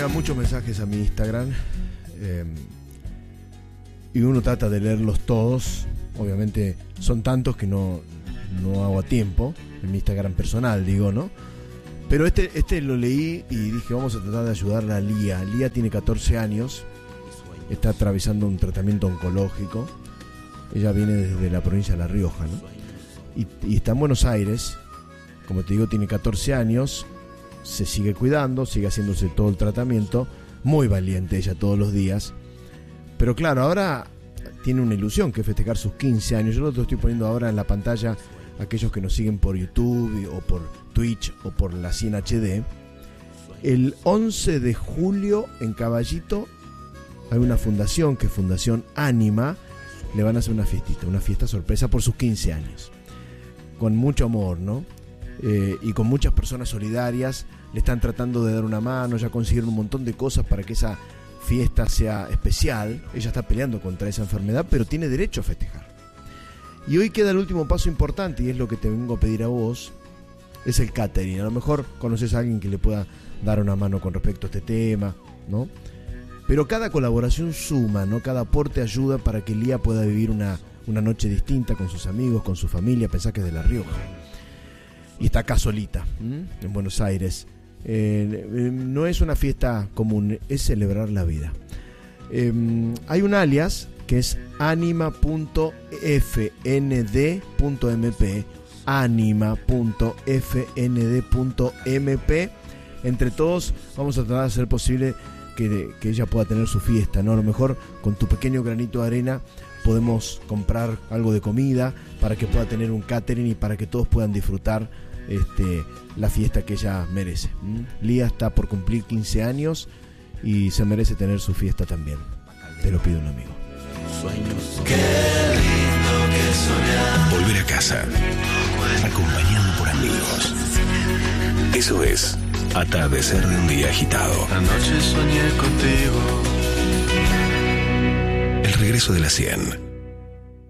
llegan muchos mensajes a mi Instagram y uno trata de leerlos todos. Obviamente son tantos que no hago a tiempo en mi Instagram personal, digo, ¿no? Pero este lo leí y dije, vamos a tratar de ayudarla a Lía. Lía tiene 14 años, está atravesando un tratamiento oncológico. Ella viene desde la provincia de La Rioja, ¿no? Y está en Buenos Aires. Como te digo, tiene 14 años, se sigue cuidando, sigue haciéndose todo el tratamiento. Muy valiente ella todos los días. Pero claro, ahora tiene una ilusión que es festejar sus 15 años. Yo lo estoy poniendo ahora en la pantalla a aquellos que nos siguen por YouTube o por Twitch o por la 100 HD. El 11 de julio en Caballito hay una fundación que es Fundación Ánima. Le van a hacer una fiesta sorpresa por sus 15 años. Con mucho amor, ¿no? Y con muchas personas solidarias. Le están tratando de dar una mano, ya consiguieron un montón de cosas para que esa fiesta sea especial. Ella está peleando contra esa enfermedad, pero tiene derecho a festejar. Y hoy queda el último paso importante, y es lo que te vengo a pedir a vos, es el catering. A lo mejor conoces a alguien que le pueda dar una mano con respecto a este tema, ¿no? Pero cada colaboración suma, ¿no? Cada aporte ayuda para que Lía pueda vivir una noche distinta con sus amigos, con su familia. Pensá que es de La Rioja y está acá solita, en Buenos Aires. No es una fiesta común, es celebrar la vida. Hay un alias que es anima.fnd.mp, anima.fnd.mp. Entre todos vamos a tratar de hacer posible que ella pueda tener su fiesta, ¿no? A lo mejor con tu pequeño granito de arena podemos comprar algo de comida para que pueda tener un catering y para que todos puedan disfrutar la fiesta que ella merece. Lía está por cumplir 15 años y se merece tener su fiesta también. Te lo pido un amigo. Qué lindo que soñar. Volver a casa, acompañado por amigos. Eso es atardecer de un día agitado. Anoche soñé contigo. El regreso de la 100.